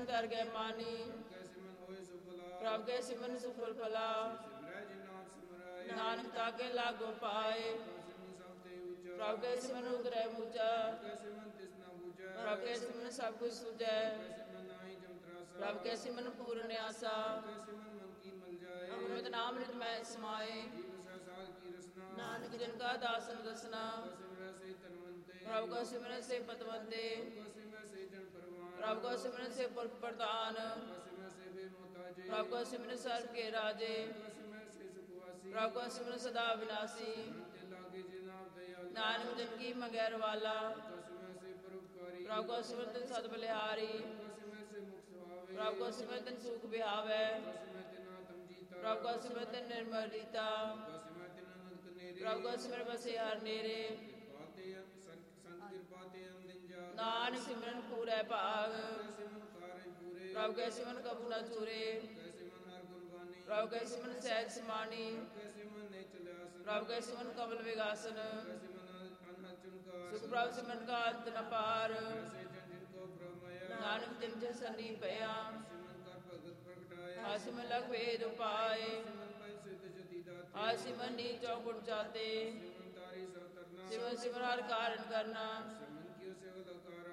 ਕਰ ਗਏ ਮਾਨੀ ਪ੍ਰਭ ਕੇ ਸਿਮਰਨ ਸੁਫਲ ਫਲਾ ਨਾਨਕ ਤਾਕੇ ਲਾਗੋ ਪਾਏ ਪ੍ਰਭ ਕੇ ਸਿਮਰਨ ਉਗਰੇ ਮੁਚਾ ਪ੍ਰਭ ਕੇ ਸਿਮਰਨ ਸਭ ਕੁਝ ਸੁਝੈ ਪ੍ਰਭ ਕੇ ਸਿਮਰਨ ਪੂਰਨ ਆਸਾ ਅੰਮ੍ਰਿਤ ਨਾਮ ਰਿਤ ਮੈਂ ਸਮਾਏ ਨਾਨਕ ਜਨ ਕਾ ਦਾਸਨ ਦਸਨਾ ਪ੍ਰਭ ਕੋ ਸਿਮਰਨ ਸੇ ਪਤਵੰਤੇ ਪ੍ਰਭ ਕੋ ਸਿਮਰਨ ਸੇ ਪੁਰਖ ਪ੍ਰਧਾਨ ਪ੍ਰਭ ਕੋ ਸਿਮਰਨ ਸਰਬ ਕੇ ਰਾਜੇ ਪ੍ਰਭ ਕੋ ਸਿਮਰਨ ਸਦਾ ਵਿਨਾਸੀ ਨਾਨਕ ਜਨ ਕੀ ਮਗੈਰ ਵਾਲਾ ਪ੍ਰਭ ਕੋ ਸਿਮਰਨ ਸਦ ਬਲਿਹਾਰੀ ਪ੍ਰਭ ਕੋ ਸਿਮਰਨ ਸੁਖ ਵਿਹਾਵੈ ਪ੍ਰਭ ਕੋ ਸਿਮਰਨ ਨਿਰਮਲ ਰੀਤਾ ਪ੍ਰਭ ਕੋ ਸਿਮਰਨ ਬਸੇ ਹਰ ਨੇਰੇ ਨਾਨਕ ਸਿਮਰਨ ਪੂਰੈ ਭਾਗ ਪ੍ਰਭ ਕੇ ਸਿਮਰਨ ਕਬੂ ਨ ਚੂਰੇ ਪ੍ਰਭ ਕੇ ਸਿਮਰਨ ਸਹਿਜ ਸਮਾਨੀ ਪ੍ਰਭ ਕੇ ਸਿਮਰਨ ਕਮਲ ਵਿਗਾਸਨ ਸੁਖ ਪ੍ਰਭ ਸਿਮਰਨ ਕਾ ਅੰਤ ਨ ਪਾਰ ਨਾਨਕ ਤਿਨ ਜਨ ਸੰਨੀ ਪਿਆ ਆਸਿਮਨ ਲਖ ਵੇਦ ਉਪਾਏ ਆਸਿਮਨ ਨੀ ਚੌਗੁਣ ਜਾਤੇ ਸਿਮਰਨ ਸਿਮਰਨ ਹਰ ਕਾਰਨ ਕਰਨਾ